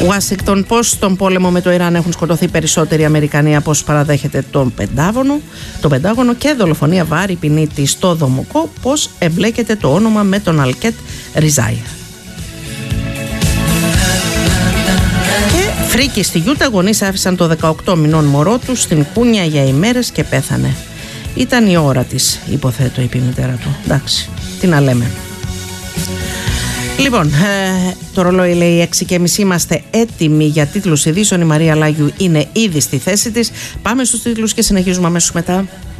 Ουάσιγκτον Post, στον πόλεμο με το Ιράν έχουν σκοτωθεί περισσότεροι Αμερικανοί από όσους παραδέχεται το Πεντάγωνο και δολοφονία βάρη ποινή στο Δομοκό, πώς εμπλέκεται το όνομα με τον Αλκέτ Ριζάι. Και φρίκη στη Γιούτα, γονείς άφησαν το 18 μηνών μωρό του στην κούνια για ημέρες και πέθανε. Ήταν η ώρα της, υποθέτω, είπε η μητέρα του. Εντάξει, τι να λέμε. Λοιπόν, το ρολόι λέει 6:30, είμαστε έτοιμοι για τίτλους ειδήσεων. Η Μαρία Λάγιου είναι ήδη στη θέση της. Πάμε στους τίτλους και συνεχίζουμε αμέσως μετά.